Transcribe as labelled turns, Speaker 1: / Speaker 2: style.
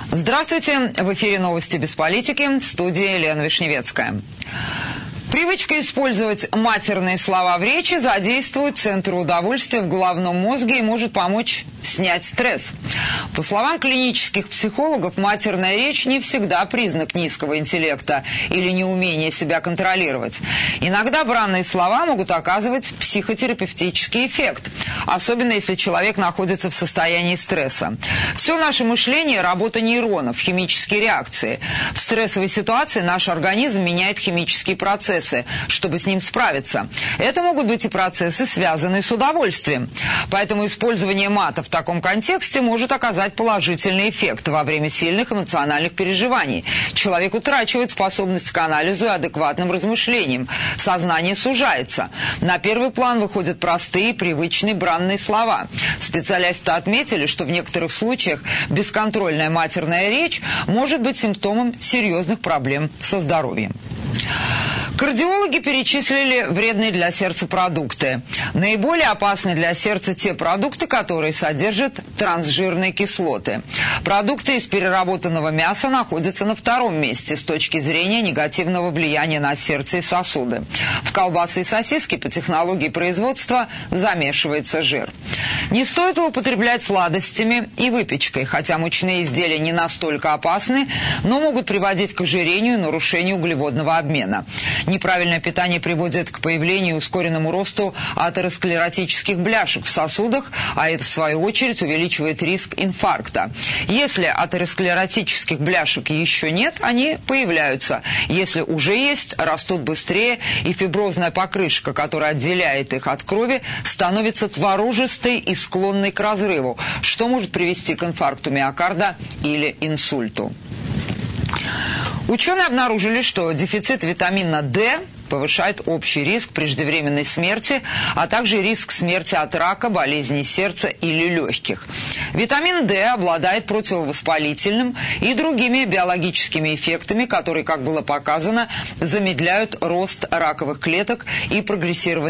Speaker 1: Здравствуйте! В эфире «Новости без политики», в студии Елена Вишневецкая. Привычка использовать матерные слова в речи задействует центр удовольствия в головном мозге и может помочь снять стресс. По словам клинических психологов, матерная речь не всегда признак низкого интеллекта или неумения себя контролировать. Иногда бранные слова могут оказывать психотерапевтический эффект, особенно если человек находится в состоянии стресса. Все наше мышление – работа нейронов, химические реакции. В стрессовой ситуации наш организм меняет химические процессы, чтобы с ним справиться. Это могут быть и процессы, связанные с удовольствием. Поэтому использование мата в таком контексте может оказать положительный эффект во время сильных эмоциональных переживаний. Человек утрачивает способность к анализу и адекватным размышлениям. Сознание сужается. На первый план выходят простые, привычные бранные слова. Специалисты отметили, что в некоторых случаях бесконтрольная матерная речь может быть симптомом серьезных проблем со здоровьем. Кардиологи перечислили вредные для сердца продукты. Наиболее опасны для сердца те продукты, которые содержат трансжирные кислоты. Продукты из переработанного мяса находятся на втором месте с точки зрения негативного влияния на сердце и сосуды. В колбасы и сосиски по технологии производства замешивается жир. Не стоит употреблять сладостями и выпечкой, хотя мучные изделия не настолько опасны, но могут приводить к ожирению и нарушению углеводного обмена. Неправильное питание приводит к появлению и ускоренному росту атеросклеротических бляшек в сосудах, а это, в свою очередь, увеличивает риск инфаркта. Если атеросклеротических бляшек еще нет, они появляются. Если уже есть, растут быстрее, и фиброзная покрышка, которая отделяет их от крови, становится творожистой и склонной к разрыву, что может привести к инфаркту миокарда или инсульту. Ученые обнаружили, что дефицит витамина D повышает общий риск преждевременной смерти, а также риск смерти от рака, болезней сердца или легких. Витамин D обладает противовоспалительным и другими биологическими эффектами, которые, как было показано, замедляют рост раковых клеток и прогрессирование